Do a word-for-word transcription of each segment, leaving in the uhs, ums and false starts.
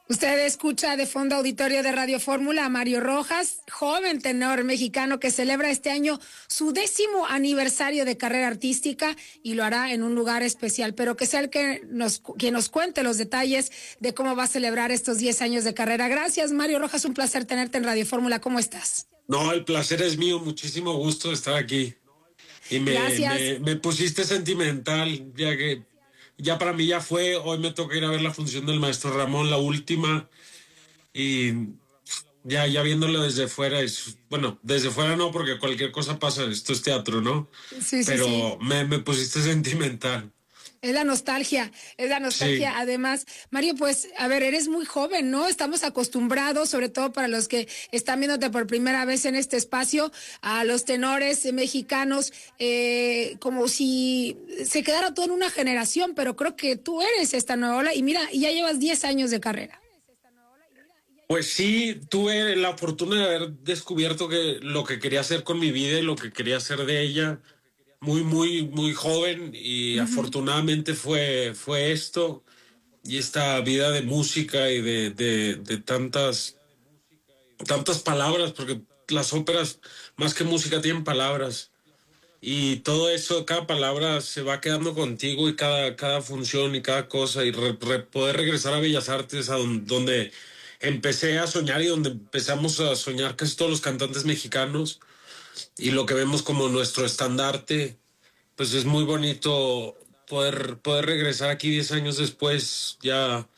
Usted escucha de fondo auditorio de Radio Fórmula a Mario Rojas, joven tenor mexicano que celebra este año su décimo aniversario de carrera artística y lo hará en un lugar especial, pero que sea el que nos, quien nos cuente los detalles de cómo va a celebrar estos diez años de carrera. Gracias, Mario Rojas, un placer tenerte en Radio Fórmula. ¿Cómo estás? No, el placer es mío, muchísimo gusto de estar aquí. Y me, me, me pusiste sentimental, ya que ya para mí ya fue, hoy me toca ir a ver la función del maestro Ramón, la última, y ya, ya viéndolo desde fuera, es, bueno, desde fuera no, porque cualquier cosa pasa, esto es teatro, ¿no? Sí, sí, Pero sí. Me, me pusiste sentimental. Es la nostalgia, es la nostalgia. Sí. Además, Mario, pues, a ver, eres muy joven, ¿no? Estamos acostumbrados, sobre todo para los que están viéndote por primera vez en este espacio, a los tenores mexicanos, eh, como si se quedara todo en una generación, pero creo que tú eres esta nueva ola y mira, ya llevas diez años de carrera. Pues sí, tuve la fortuna de haber descubierto que lo que quería hacer con mi vida y lo que quería hacer de ella muy, muy, muy joven y uh-huh. afortunadamente fue, fue esto y esta vida de música y de, de, de tantas, tantas palabras, porque las óperas, más que música, tienen palabras y todo eso, cada palabra se va quedando contigo y cada, cada función y cada cosa y re, re, poder regresar a Bellas Artes, a donde, donde empecé a soñar y donde empezamos a soñar casi todos los cantantes mexicanos. Y lo que vemos como nuestro estandarte, pues es muy bonito poder, poder regresar aquí diez años después, ya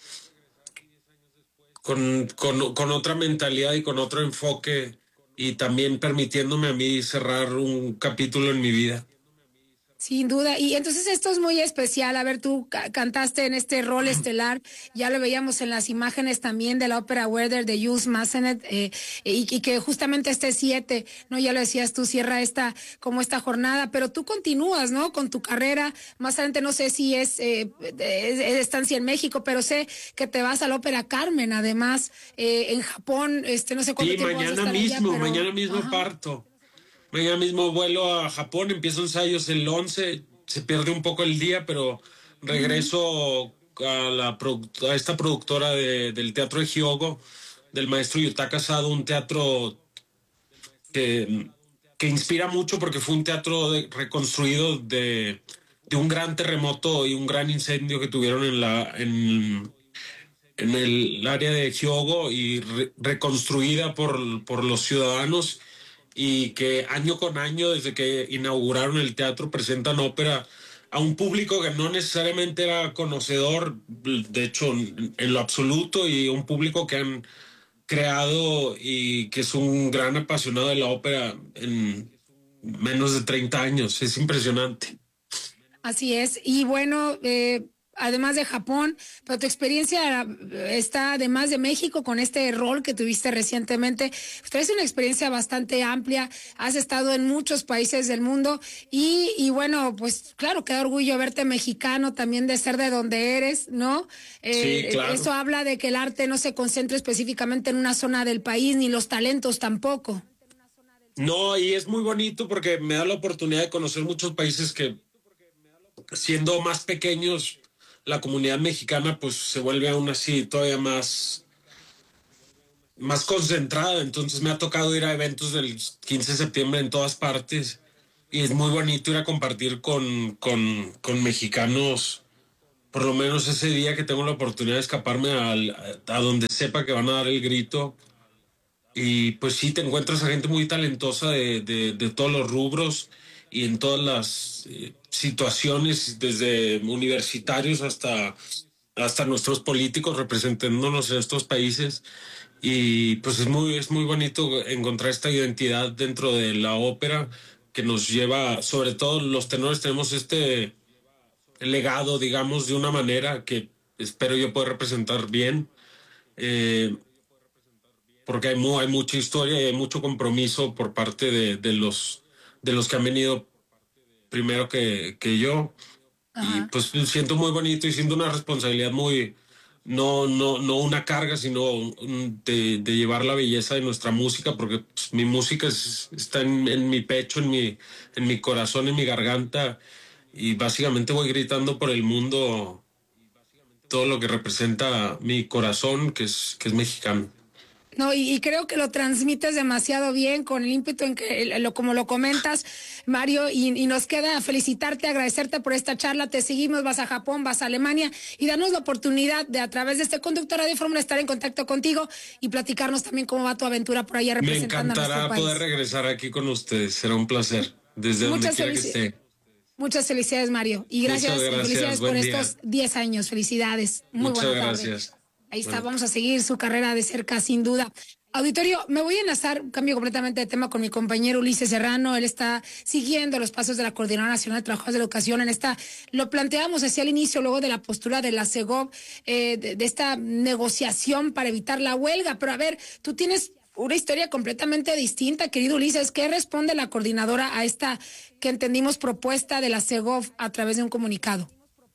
con, con, con otra mentalidad y con otro enfoque, y también permitiéndome a mí cerrar un capítulo en mi vida. Sin duda, y entonces esto es muy especial. A ver, tú ca- cantaste en este rol estelar, ya lo veíamos en las imágenes también de la ópera Werther de Jules Massenet, eh, y, y que justamente este siete, ¿no? Ya lo decías tú, cierra esta, como esta jornada, pero tú continúas, ¿no? Con tu carrera, más adelante no sé si es, eh, es, es estancia en México, pero sé que te vas a la ópera Carmen, además, eh, en Japón, este, no sé cuánto sí, tiempo vas a mañana estar mismo, allá, pero... mañana mismo Ajá. parto. Mañana mismo vuelo a Japón, empiezo ensayos el once, se pierde un poco el día, pero regreso uh-huh. a, la, a esta productora de, del Teatro de Hyogo, del maestro Yutaka Sado, un teatro que, que inspira mucho porque fue un teatro de, reconstruido de, de un gran terremoto y un gran incendio que tuvieron en, la, en, en el área de Hyogo y re, reconstruida por, por los ciudadanos, y que año con año, desde que inauguraron el teatro, presentan ópera a un público que no necesariamente era conocedor, de hecho, en, en lo absoluto, y un público que han creado y que es un gran apasionado de la ópera en menos de treinta años. Es impresionante. Así es, y bueno, eh... además de Japón, pero tu experiencia está además de México con este rol que tuviste recientemente. Traes una experiencia bastante amplia, has estado en muchos países del mundo y, y bueno, pues claro, qué orgullo verte mexicano también, de ser de donde eres, ¿no? Eh, sí, claro. Eso habla de que el arte no se concentra específicamente en una zona del país, ni los talentos tampoco. No, y es muy bonito porque me da la oportunidad de conocer muchos países que, siendo más pequeños, la comunidad mexicana pues se vuelve aún así todavía más, más concentrada. Entonces me ha tocado ir a eventos del quince de septiembre en todas partes y es muy bonito ir a compartir con, con, con mexicanos, por lo menos ese día que tengo la oportunidad de escaparme al, a, a donde sepa que van a dar el grito. Y pues sí, te encuentras a gente muy talentosa de, de, de todos los rubros y en todas las eh, situaciones, desde universitarios hasta, hasta nuestros políticos representándonos en estos países. Y pues es muy, es muy bonito encontrar esta identidad dentro de la ópera que nos lleva, sobre todo los tenores, tenemos este legado, digamos, de una manera que espero yo poder representar bien. Eh, porque hay, mu hay mucha historia y hay mucho compromiso por parte de, de, los, de los que han venido primero que, que yo. Ajá. Y pues siento muy bonito y siento una responsabilidad muy, no, no, no una carga, sino de, de llevar la belleza de nuestra música, porque pues, mi música es, está en, en mi pecho, en mi, en mi corazón, en mi garganta, y básicamente voy gritando por el mundo todo lo que representa mi corazón, que es, que es mexicano. No, y, y creo que lo transmites demasiado bien con el ímpetu en que, lo, como lo comentas, Mario, y, y nos queda felicitarte, agradecerte por esta charla. Te seguimos, vas a Japón, vas a Alemania, y danos la oportunidad de, a través de este conductor Radio Fórmula, estar en contacto contigo y platicarnos también cómo va tu aventura por allá representando a nuestro país. Me encantará poder regresar aquí con ustedes, será un placer, desde Muchas donde quiera que esté. Muchas felicidades, Mario, y gracias, gracias felicidades por día. estos diez años, felicidades. Muy Muchas buena tarde. gracias. Ahí está, Bueno. vamos a seguir su carrera de cerca, sin duda. Auditorio, me voy a enlazar, cambio completamente de tema, con mi compañero Ulises Serrano. Él está siguiendo los pasos de la Coordinadora Nacional de Trabajadores de la Educación. En esta, lo planteamos hacia el inicio, luego de la postura de la SEGOV, eh, de, de esta negociación para evitar la huelga. Pero a ver, tú tienes una historia completamente distinta, querido Ulises. ¿Qué responde la coordinadora a esta, que entendimos, propuesta de la SEGOV a través de un comunicado?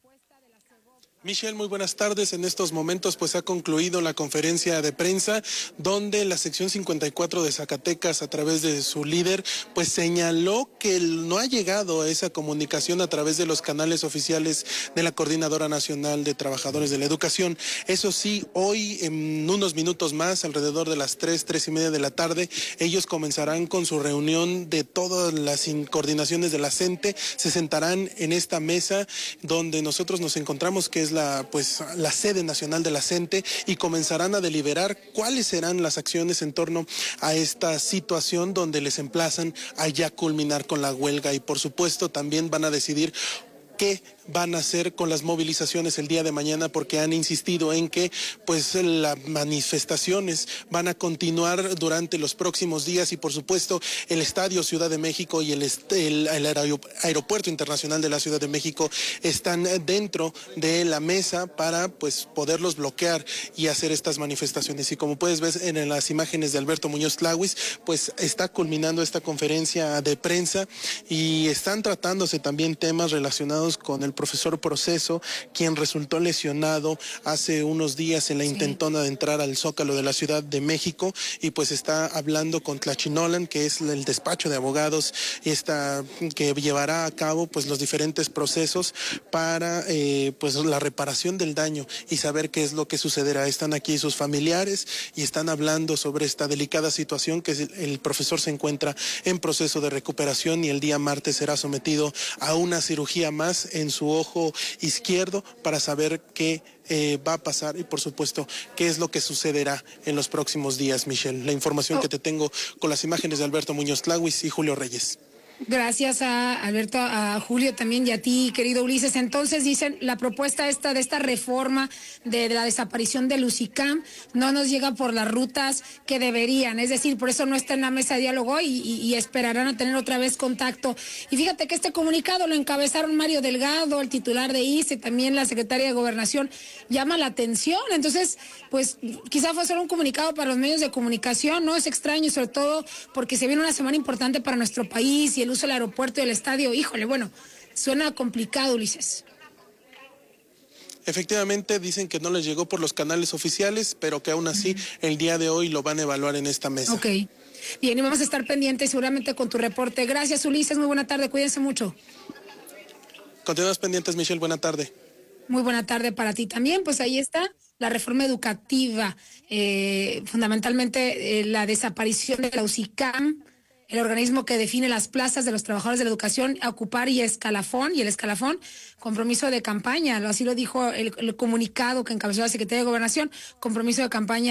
Michelle, muy buenas tardes. En estos momentos pues ha concluido la conferencia de prensa donde la sección cincuenta y cuatro de Zacatecas, a través de su líder, pues señaló que no ha llegado esa comunicación a través de los canales oficiales de la Coordinadora Nacional de Trabajadores de la Educación. Eso sí, hoy en unos minutos más, alrededor de las tres, tres y media de la tarde, ellos comenzarán con su reunión de todas las coordinaciones de la CENTE. Se sentarán en esta mesa donde nosotros nos encontramos, que es la pues la sede nacional de la CENTE, y comenzarán a deliberar cuáles serán las acciones en torno a esta situación, donde les emplazan a ya culminar con la huelga, y por supuesto también van a decidir qué van a hacer con las movilizaciones el día de mañana, porque han insistido en que pues las manifestaciones van a continuar durante los próximos días, y por supuesto el Estadio Ciudad de México y el, el, el Aeropuerto Internacional de la Ciudad de México están dentro de la mesa para pues poderlos bloquear y hacer estas manifestaciones. Y como puedes ver en las imágenes de Alberto Muñoz Tlahuis, pues está culminando esta conferencia de prensa, y están tratándose también temas relacionados con el profesor Proceso, quien resultó lesionado hace unos días en la intentona de entrar al Zócalo de la Ciudad de México, y pues está hablando con Tlachinolan, que es el despacho de abogados esta, que llevará a cabo pues los diferentes procesos para eh, pues la reparación del daño y saber qué es lo que sucederá. Están aquí sus familiares y están hablando sobre esta delicada situación, que el, el profesor se encuentra en proceso de recuperación, y el día martes será sometido a una cirugía más en su ojo izquierdo para saber qué eh, va a pasar, y por supuesto qué es lo que sucederá en los próximos días. Michelle, la información oh. que te tengo con las imágenes de Alberto Muñoz Tlahuis y Julio Reyes. Gracias a Alberto, a Julio también, y a ti, querido Ulises. Entonces dicen, la propuesta esta de esta reforma de, de la desaparición del UCICAM no nos llega por las rutas que deberían, es decir, por eso no está en la mesa de diálogo, y, y, y esperarán a tener otra vez contacto. Y fíjate que este comunicado lo encabezaron Mario Delgado, el titular de I C E, también la secretaria de Gobernación. Llama la atención. Entonces, pues quizá fue solo un comunicado para los medios de comunicación, ¿no? Es extraño, sobre todo porque se viene una semana importante para nuestro país, y el uso del aeropuerto y del estadio, híjole, bueno, suena complicado, Ulises. Efectivamente, dicen que no les llegó por los canales oficiales, pero que aún así uh-huh. el día de hoy lo van a evaluar en esta mesa. Ok. Bien, y vamos a estar pendientes seguramente con tu reporte. Gracias, Ulises, muy buena tarde, cuídense mucho. Continuamos pendientes, Michelle, buena tarde. Muy buena tarde para ti también. Pues ahí está la reforma educativa, eh, fundamentalmente eh, la desaparición de la UCICAM, el organismo que define las plazas de los trabajadores de la educación, a ocupar, y escalafón, y el escalafón, compromiso de campaña, así lo dijo el, el comunicado que encabezó la Secretaría de Gobernación, compromiso de campaña